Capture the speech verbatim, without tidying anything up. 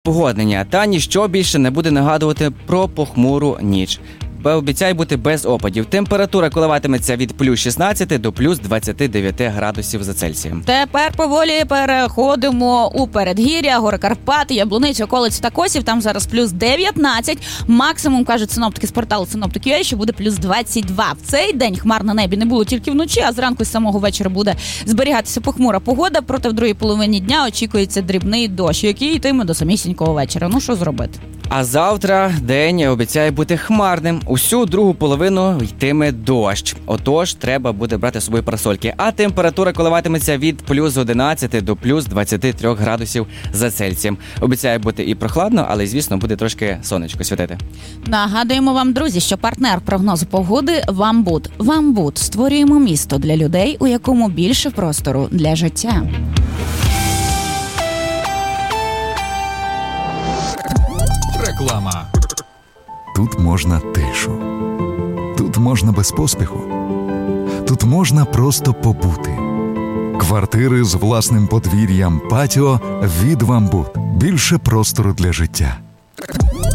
Погоднення, та ніщо більше не буде нагадувати про похмуру ніч. Обіцяє бути без опадів. Температура коливатиметься від плюс шістнадцяти до плюс двадцяти дев'яти градусів за Цельсієм. Тепер поволі переходимо у передгір'я, гори Карпат, Яблуницю, околиці та Косів. Там зараз плюс дев'ятнадцять. Максимум, кажуть синоптики з порталу Синоптик точка ю а, що буде плюс двадцять два. В цей день хмар на небі не було тільки вночі, а зранку з самого вечора буде зберігатися похмура погода. Проте в другій половині дня очікується дрібний дощ, який йтиме до самісінького вечора. Ну, що зробити? А завтра день обіцяє бути хмарним. Усю другу половину йтиме дощ. Отож, треба буде брати з собою парасольки. А температура коливатиметься від плюс одинадцяти до плюс двадцяти трьох градусів за Цельсієм. Обіцяє бути і прохладно, але, звісно, буде трошки сонечко світити. Нагадуємо вам, друзі, що партнер прогнозу погоди «Вамбуд». «Вамбуд» – створюємо місто для людей, у якому більше простору для життя. Реклама. Тут можна тишу. Тут можна без поспіху. Тут можна просто побути. Квартири з власним подвір'ям, патіо від «Вамбуд». Більше простору для життя.